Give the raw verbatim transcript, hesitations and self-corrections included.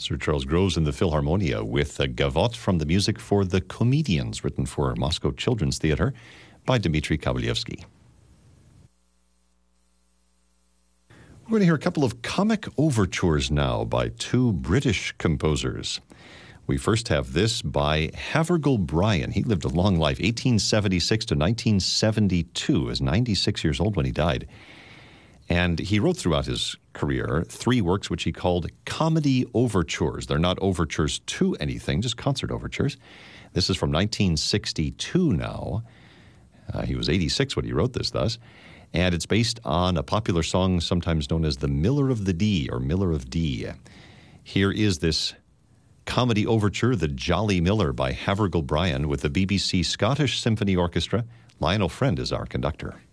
Sir Charles Groves in the Philharmonia with a gavotte from the music for The Comedians, written for Moscow Children's Theatre by Dmitri Kabalevsky. We're going to hear a couple of comic overtures now by two British composers. We first have this by Havergal Brian. He lived a long life, eighteen seventy-six to nineteen seventy-two. He was ninety-six years old when he died. And he wrote throughout his career three works which he called comedy overtures. They're not overtures to anything, just concert overtures. This is from nineteen sixty-two now. Uh, he was eighty-six when he wrote this, thus. And it's based on a popular song sometimes known as The Miller of the Dee, or Miller of Dee. Here is this comedy overture, The Jolly Miller, by Havergal Brian, with the B B C Scottish Symphony Orchestra. Lionel Friend is our conductor.